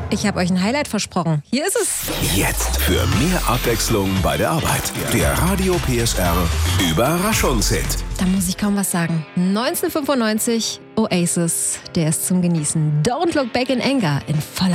Ich habe euch ein Highlight versprochen. Hier ist es. Jetzt für mehr Abwechslung bei der Arbeit. Der Radio PSR Überraschungshit. Da muss ich kaum was sagen. 1995, Oasis, der ist zum Genießen. Don't Look Back in Anger in voller